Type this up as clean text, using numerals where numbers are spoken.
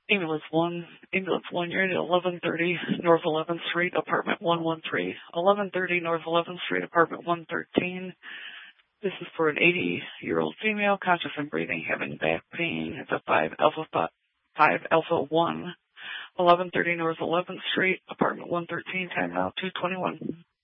Ambulance 1, you're at 1130 North 11th Street, apartment 113. 1130 North 11th Street, apartment 113. This is for an 80-year-old female, conscious and breathing, having back pain. It's a 5 Alpha 1. 1130 North 11th Street, apartment 113, time now 2:21.